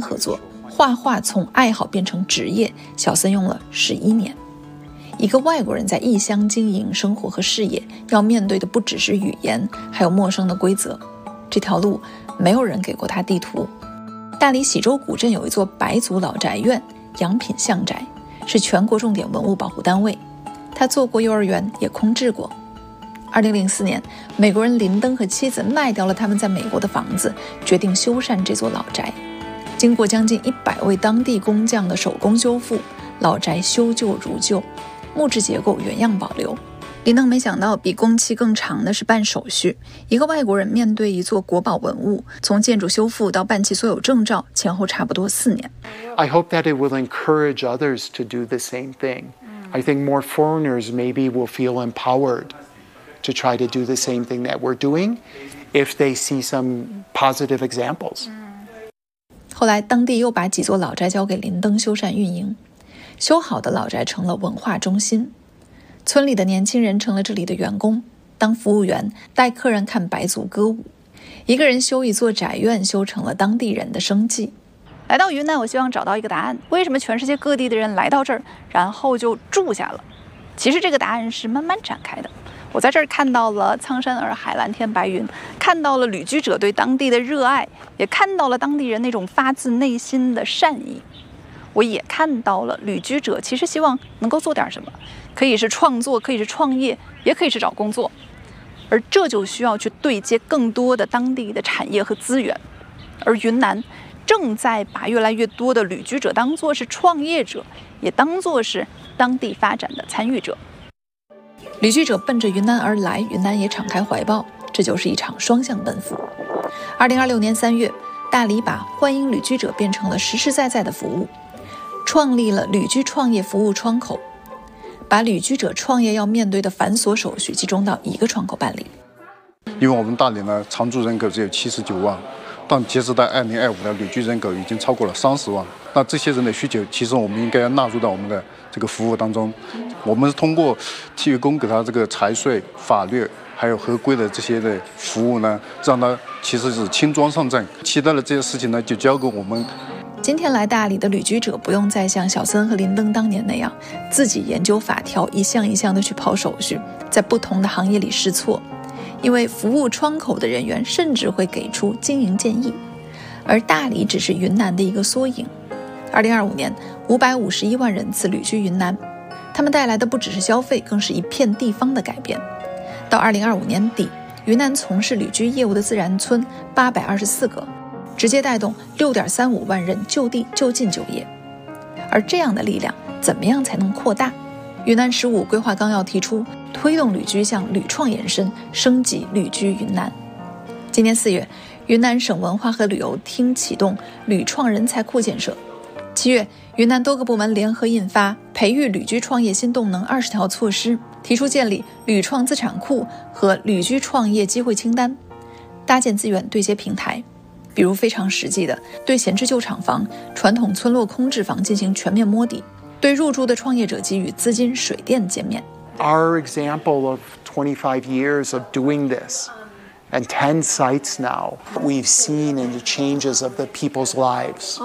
合作，画画从爱好变成职业，小森用了11年。一个外国人在异乡经营生活和事业，要面对的不只是语言，还有陌生的规则。这条路没有人给过他地图。大理喜洲古镇有一座白族老宅院杨品巷宅，是全国重点文物保护单位。他做过幼儿园，也空置过。2004年，美国人林登和妻子卖掉了他们在美国的房子，决定修缮这座老宅。经过将近100位当地工匠的手工修复，老宅修旧如旧，木质结构原样保留。林登没想到比工期更长的是办手续。一个外国人面对一座国宝文物，从建筑修复到办其所有证照，前后差不多4年。 I hope that it will encourage others to do the same thing. I think more foreigners maybe will feel empowered to try to do the same thing that we're doing if they see some positive examples. 后来当地又把几座老宅交给林登修缮运营，修好的老宅成了文化中心。村里的年轻人成了这里的员工，当服务员，带客人看白族歌舞。一个人修一座宅院，修成了当地人的生计。来到云南，我希望找到一个答案：为什么全世界各地的人来到这儿，然后就住下了？其实这个答案是慢慢展开的。我在这儿看到了苍山洱海、蓝天白云，看到了旅居者对当地的热爱，也看到了当地人那种发自内心的善意。我也看到了旅居者其实希望能够做点什么，可以是创作，可以是创业，也可以是找工作，而这就需要去对接更多的当地的产业和资源。而云南正在把越来越多的旅居者当作是创业者，也当作是当地发展的参与者。旅居者奔着云南而来，云南也敞开怀抱，这就是一场双向奔赴。2026年3月，大理把欢迎旅居者变成了实实在在的服务，创立了旅居创业服务窗口，把旅居者创业要面对的繁琐手续集中到一个窗口办理。 因为我们大理呢，常住人口只有79万，但截止到2025年，旅居人口已经超过了30万。那这些人的需求，其实我们应该要纳入到我们的这个服务当中。我们是通过提供给他这个财税、法律还有合规的这些的服务呢，让他其实是轻装上阵。其他的这些事情呢，就交给我们。 今天来大理的旅居者不用再像小森和林登当年那样，自己研究法条，一项一项的去跑手续，在不同的行业里试错。因为服务窗口的人员甚至会给出经营建议，而大理只是云南的一个缩影。2025年，551万人次旅居云南，他们带来的不只是消费，更是一片地方的改变。到2025年底，云南从事旅居业务的自然村824个，直接带动6.35万人就地就近就业。而这样的力量，怎么样才能扩大？云南15规划纲要提出，推动旅居向旅创延伸，升级旅居云南。今年4月，云南省文化和旅游厅启动旅创人才库建设。7月，云南多个部门联合印发培育旅居创业新动能20条措施，提出建立旅创资产库和旅居创业机会清单，搭建资源对接平台。比如非常实际的，对闲置旧厂房、传统村落空置房进行全面摸底，对入驻的创业者给予资金、水电减免。 Our example of 25 years of doing this and 10 sites now, we've seen in the changes of the people's lives,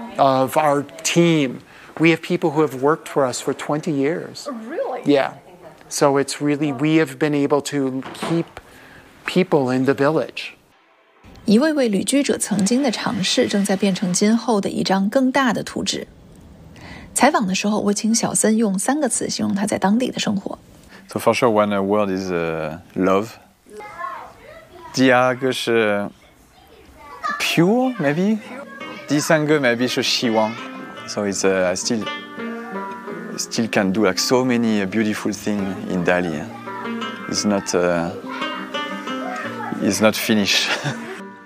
of our team. We have people who have worked for us for 20 years. Really? Yeah. So it's really, we have been able to keep people in the village. 一位位旅居者曾经的尝试，正在变成今后的一张更大的图纸。采访的时候，我请小森用3个词形容他在当地的生活。 So for sure, one word is love. 第2个是 pure, maybe. 第3个 maybe 是希望。So it's I still can do like so many beautiful things in Dali. It's not finished.